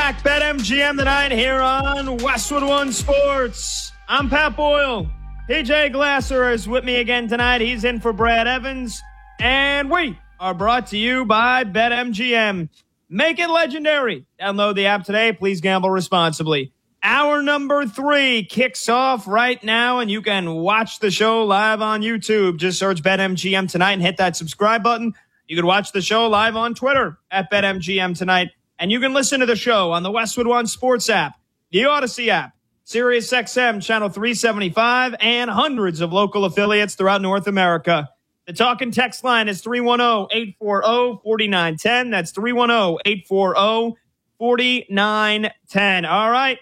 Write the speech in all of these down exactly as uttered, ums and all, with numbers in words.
back. BetMGM tonight here on Westwood One Sports. I'm Pat Boyle. P J Glasser is with me again tonight. He's in for Brad Evans. And we are brought to you by BetMGM. Make it legendary. Download the app today. Please gamble responsibly. Hour number three kicks off right now, and you can watch the show live on YouTube. Just search BetMGM tonight and hit that subscribe button. You can watch the show live on Twitter at BetMGM tonight. And you can listen to the show on the Westwood One Sports app, the Odyssey app, Sirius X M Channel three seventy-five, and hundreds of local affiliates throughout North America. The talk and text line is three one zero, eight four zero, four nine one zero. That's three one zero, eight four zero, four nine one zero. All right.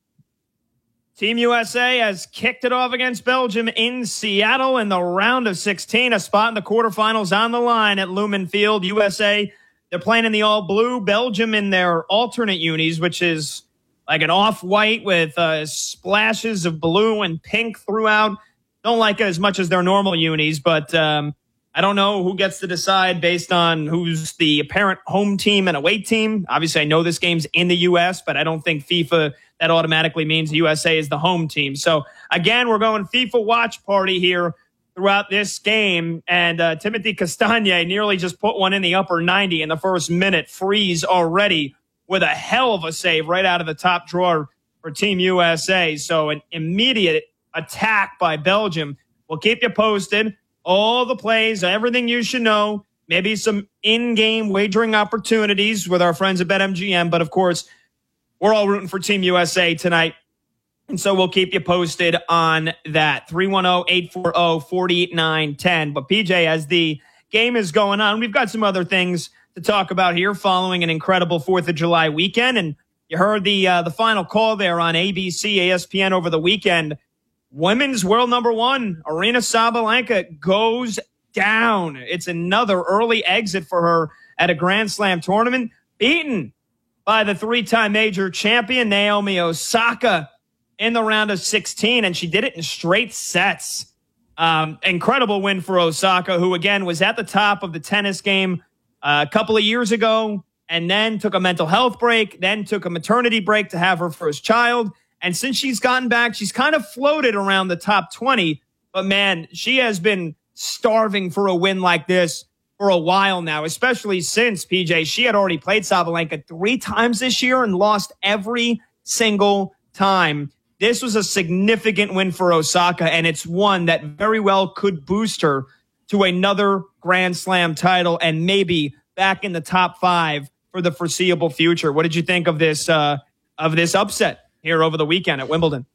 Team U S A has kicked it off against Belgium in Seattle in the round of sixteen. A spot in the quarterfinals on the line at Lumen Field. U S A, they're playing in the all-blue. Belgium in their alternate unis, which is like an off-white with uh, splashes of blue and pink throughout. Don't like it as much as their normal unis, but um, I don't know who gets to decide based on who's the apparent home team and away team. Obviously, I know this game's in the U S, but I don't think FIFA, that automatically means the U S A is the home team. So, again, we're going FIFA watch party here throughout this game. And uh, Timothy Castagne nearly just put one in the upper ninety in the first minute. Freeze already with a hell of a save right out of the top drawer for Team U S A. So an immediate attack by Belgium. We'll keep you posted. All the plays, everything you should know. Maybe some in-game wagering opportunities with our friends at BetMGM. But, of course, we're all rooting for Team U S A tonight. And so we'll keep you posted on that. three one zero, eight four zero, four nine one zero. But, P J, as the game is going on, we've got some other things to talk about here following an incredible fourth of July weekend. And you heard the uh, the final call there on A B C, E S P N over the weekend. Women's world number one, Aryna Sabalenka, goes down. It's another early exit for her at a Grand Slam tournament, beaten by the three-time major champion, Naomi Osaka, in the round of sixteen, and she did it in straight sets. Um, incredible win for Osaka, who, again, was at the top of the tennis game uh, a couple of years ago, and then took a mental health break, then took a maternity break to have her first child. And since she's gotten back, she's kind of floated around the top twenty. But, man, she has been starving for a win like this for a while now, especially since, P J, she had already played Sabalenka three times this year and lost every single time. This was a significant win for Osaka, and it's one that very well could boost her to another Grand Slam title and maybe back in the top five for the foreseeable future. What did you think of this uh, of this upset here over the weekend at Wimbledon?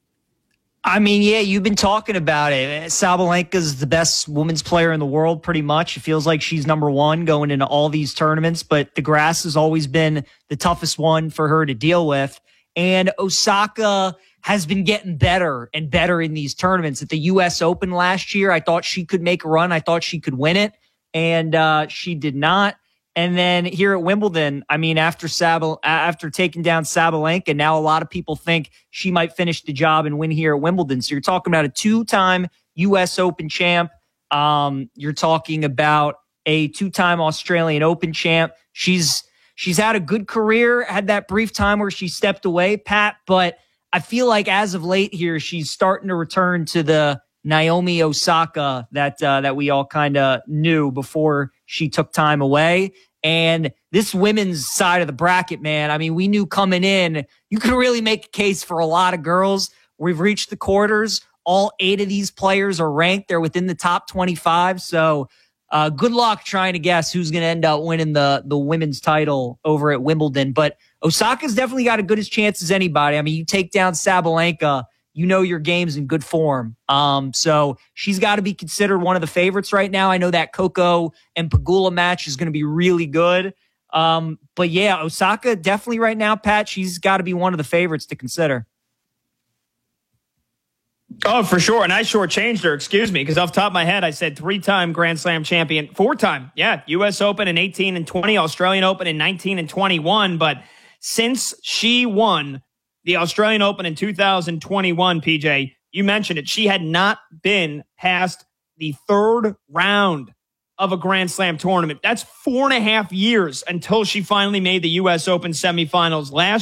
I mean, yeah, you've been talking about it. Sabalenka's the best women's player in the world, pretty much. It feels like she's number one going into all these tournaments, but the grass has always been the toughest one for her to deal with. And Osaka has been getting better and better in these tournaments. At the U S Open last year, I thought she could make a run. I thought she could win it, and uh, she did not. And then here at Wimbledon, I mean, after Sabal, after taking down Sabalenka, now a lot of people think she might finish the job and win here at Wimbledon. So you're talking about a two-time U S Open champ. Um, you're talking about a two-time Australian Open champ. She's she's had a good career, had that brief time where she stepped away, Pat, but I feel like as of late here, she's starting to return to the Naomi Osaka that uh, that we all kind of knew before she took time away. And this women's side of the bracket, man, I mean, we knew coming in, you could really make a case for a lot of girls. We've reached the quarters. All eight of these players are ranked. They're within the top twenty-five. So uh, good luck trying to guess who's going to end up winning the, the women's title over at Wimbledon. But Osaka's definitely got as good a chance as anybody. I mean, you take down Sabalenka, you know your game's in good form. Um, so she's got to be considered one of the favorites right now. I know that Coco and Pegula match is going to be really good. Um, but yeah, Osaka definitely right now, Pat, she's got to be one of the favorites to consider. Oh, for sure. And I shortchanged her, excuse me, because off the top of my head, I said three-time Grand Slam champion, four-time. Yeah, U S Open in eighteen and twenty, Australian Open in nineteen and twenty-one. But since she won the Australian Open in two thousand twenty-one, P J, you mentioned it, she had not been past the third round of a Grand Slam tournament. That's four and a half years until she finally made the U S Open semifinals last